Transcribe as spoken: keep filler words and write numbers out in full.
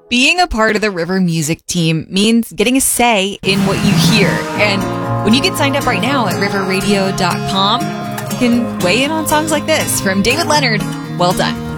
Being a part of the River Music team means getting a say in what you hear. And when you get signed up right now at river radio dot com, you can weigh in on songs like this from David Leonard. Well done.